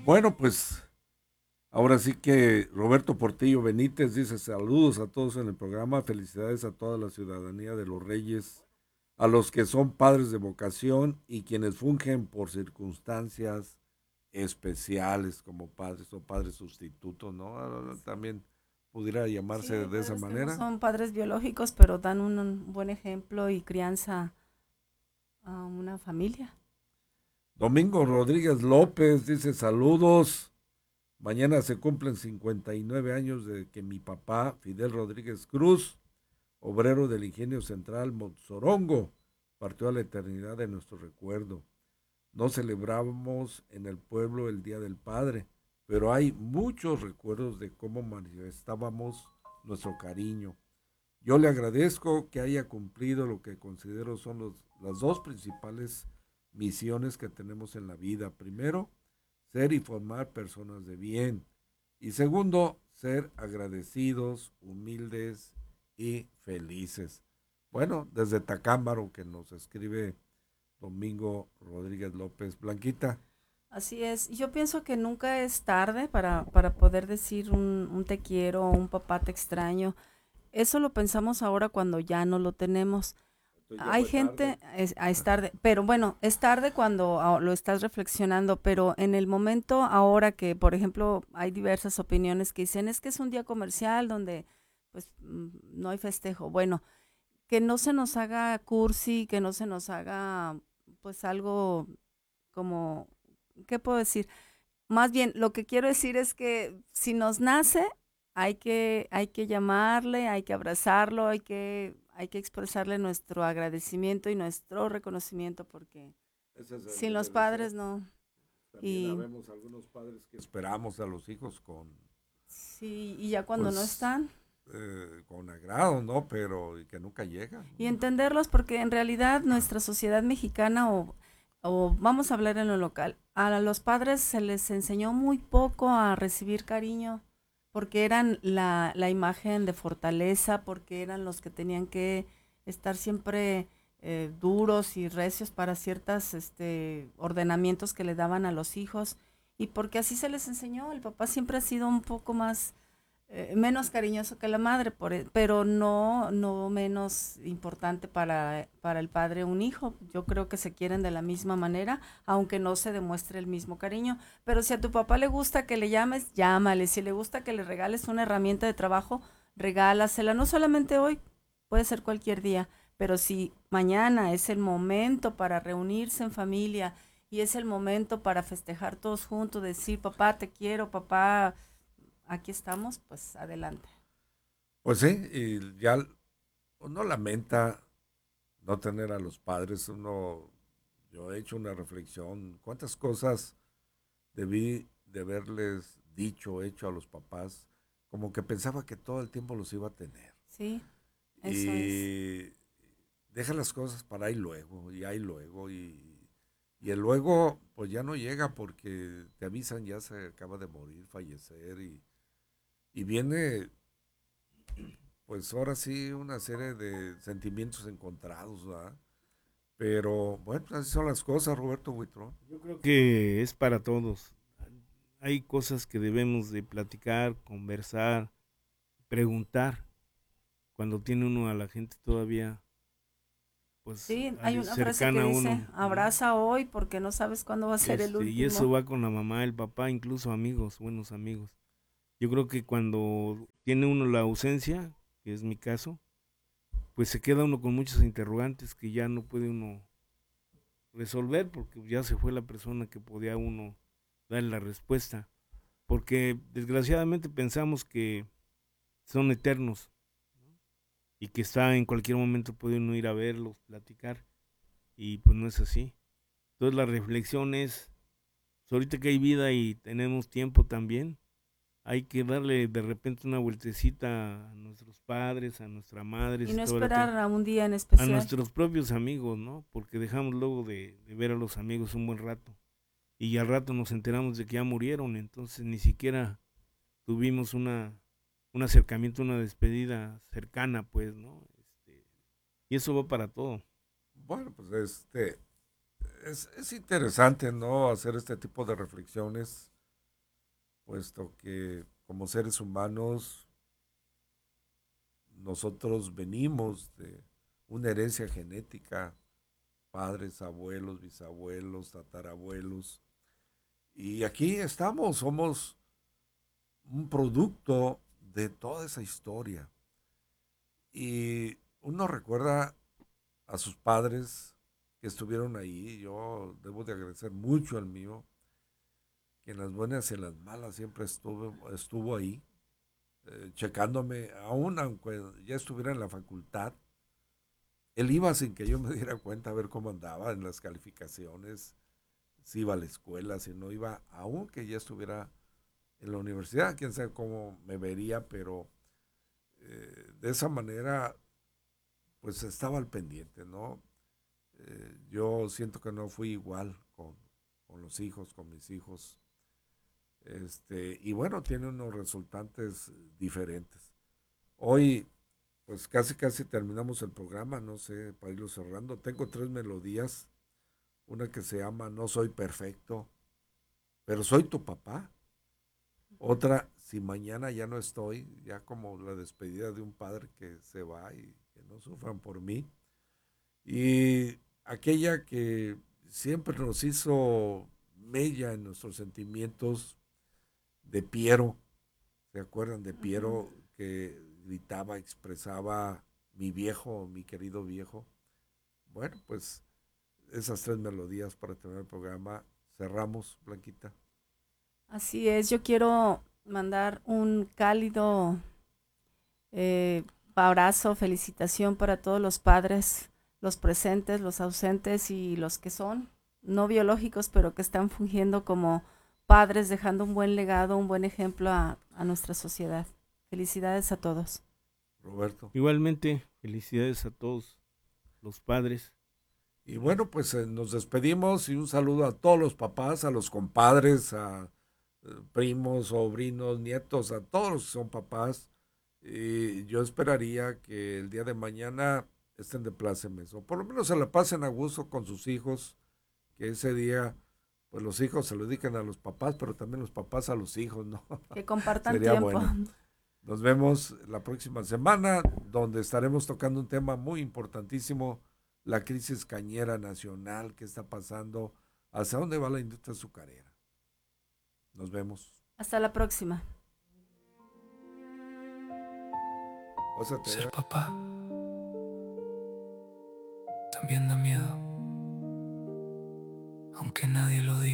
Bueno, pues ahora sí que Roberto Portillo Benítez dice saludos a todos en el programa, felicidades a toda la ciudadanía de los Reyes, a los que son padres de vocación y quienes fungen por circunstancias especiales como padres o padres sustitutos, ¿no? También pudiera Sí, llamarse hay de esa padres que no manera. son padres biológicos, pero dan un buen ejemplo y crianza a una familia. Domingo Rodríguez López dice saludos. Mañana se cumplen 59 años de que mi papá, Fidel Rodríguez Cruz, obrero del Ingenio Central Motzorongo, partió a la eternidad de nuestro recuerdo. No celebramos en el pueblo el Día del Padre, pero hay muchos recuerdos de cómo manifestábamos nuestro cariño. Yo le agradezco que haya cumplido lo que considero son las dos principales misiones que tenemos en la vida. Primero, ser y formar personas de bien. Y segundo, ser agradecidos, humildes y felices. Bueno, desde Tacámbaro que nos escribe Domingo Rodríguez López. Blanquita, Así es. Yo pienso que nunca es tarde para poder decir un te quiero, un papá te extraño. Eso lo pensamos ahora cuando ya no lo tenemos. esto ya Hay fue gente, tarde. es tarde, pero bueno, es tarde cuando lo estás reflexionando, pero en el momento ahora que, por ejemplo, hay diversas opiniones que dicen, es que es un día comercial donde pues no hay festejo. Bueno, que no se nos haga cursi, que no se nos haga pues algo como, ¿qué puedo decir? Más bien, lo que quiero decir es que si nos nace, hay que llamarle, hay que abrazarlo, hay que expresarle nuestro agradecimiento y nuestro reconocimiento, porque Ese sin los debe de ser. padres no. También Y habemos algunos padres que esperamos a los hijos con, sí, y ya cuando no pues, están, con agrado, ¿no? Pero y que nunca llegan, y ¿no? entenderlos, porque en realidad nuestra sociedad mexicana, o vamos a hablar en lo local, a los padres se les enseñó muy poco a recibir cariño, porque eran la imagen de fortaleza, porque eran los que tenían que estar siempre duros y recios para ciertos ordenamientos que le daban a los hijos, y porque así se les enseñó. El papá siempre ha sido un poco más menos cariñoso que la madre, pero no menos importante para el padre un hijo. Yo creo que se quieren de la misma manera, aunque no se demuestre el mismo cariño. Pero si a tu papá le gusta que le llames, llámale. Si le gusta que le regales una herramienta de trabajo, regálasela. No solamente hoy, puede ser cualquier día. Pero si mañana es el momento para reunirse en familia y es el momento para festejar todos juntos, decir, papá, te quiero, papá, aquí estamos, pues adelante. Pues sí, y ya uno lamenta no tener a los padres. Yo he hecho una reflexión, cuántas cosas debí de haberles dicho, hecho a los papás, como que pensaba que todo el tiempo los iba a tener. Sí, eso es. Y deja las cosas para ahí luego, y el luego pues ya no llega porque te avisan ya se acaba de morir, fallecer, y viene pues ahora sí una serie de sentimientos encontrados, ¿verdad? Pero bueno, pues así son las cosas, Roberto Buitrón. Yo creo que es para todos. Hay cosas que debemos de platicar, conversar, preguntar cuando tiene uno a la gente todavía pues Sí, hay una frase que cercana a dice, uno, ¿no? abraza hoy porque no sabes cuándo va a ser el Y eso último. va con la mamá, el papá, incluso amigos, buenos amigos. Yo creo que cuando tiene uno la ausencia, que es mi caso, pues se queda uno con muchos interrogantes que ya no puede uno resolver porque ya se fue la persona que podía uno darle la respuesta. Porque desgraciadamente pensamos que son eternos y que está en cualquier momento puede uno ir a verlos, platicar, y pues no es así. Entonces la reflexión es, pues ahorita que hay vida y tenemos tiempo también, hay que darle de repente una vueltecita a nuestros padres, a nuestra madre, Y si no todavía tengo, esperar a un día en a especial. nuestros propios amigos, ¿no? Porque dejamos luego de ver a los amigos un buen rato. Y al rato nos enteramos de que ya murieron, entonces ni siquiera tuvimos un acercamiento, una despedida cercana, pues, ¿no? Y eso va para todo. Bueno, pues es interesante, ¿no? Hacer este tipo de reflexiones puesto que como seres humanos nosotros venimos de una herencia genética, padres, abuelos, bisabuelos, tatarabuelos, y aquí estamos, somos un producto de toda esa historia. Y uno recuerda a sus padres que estuvieron ahí. Yo debo de agradecer mucho al mío, que en las buenas y en las malas siempre estuvo ahí, checándome, aún aunque ya estuviera en la facultad. Él iba sin que yo me diera cuenta a ver cómo andaba en las calificaciones, si iba a la escuela, si no iba, aunque ya estuviera en la universidad, quién sabe cómo me vería, pero de esa manera pues estaba al pendiente, ¿no? Yo siento que no fui igual con los hijos, con mis hijos, y bueno, tiene unos resultantes diferentes. Hoy, pues casi terminamos el programa, no sé, para irlo cerrando. Tengo 3 melodías, una que se llama No soy perfecto, pero soy tu papá. Otra, si mañana ya no estoy, ya como la despedida de un padre que se va y que no sufran por mí. Y aquella que siempre nos hizo mella en nuestros sentimientos, de Piero. ¿Se acuerdan de Ujú. Piero que gritaba, expresaba mi viejo, mi querido viejo? Bueno, pues esas 3 melodías para terminar el programa. Cerramos, Blanquita. Así es, yo quiero mandar un cálido eh, abrazo, felicitación para todos los padres, los presentes, los ausentes y los que son no biológicos, pero que están fungiendo como padres, dejando un buen legado, un buen ejemplo a nuestra sociedad. Felicidades a todos. Roberto. Igualmente, felicidades a todos los padres. Y bueno, pues nos despedimos y un saludo a todos los papás, a los compadres, a primos, sobrinos, nietos, a todos los que son papás. Y yo esperaría que el día de mañana estén de plácemes, o por lo menos se la pasen a gusto con sus hijos, que ese día, pues los hijos se lo dediquen a los papás, pero también los papás a los hijos, ¿no? Que compartan Sería tiempo. bueno. Nos vemos la próxima semana, donde estaremos tocando un tema muy importantísimo, la crisis cañera nacional que está pasando, hacia dónde va la industria azucarera. Nos vemos. Hasta la próxima. Ser papá también da miedo, aunque nadie lo diga.